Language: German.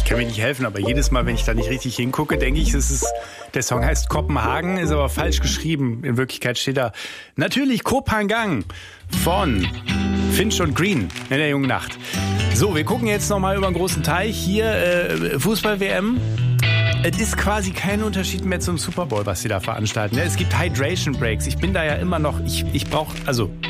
kann mir nicht helfen, aber jedes Mal, wenn ich da nicht richtig hingucke, denke ich, der Song heißt Kopenhagen, ist aber falsch geschrieben. In Wirklichkeit steht da natürlich Kopangang von Finch und Green in der jungen Nacht. So, wir gucken jetzt nochmal über den großen Teich. Hier Fußball-WM. Es ist quasi kein Unterschied mehr zum Super Bowl, was sie da veranstalten. Es gibt Hydration Breaks. Ich bin da ja immer noch, ich brauche, also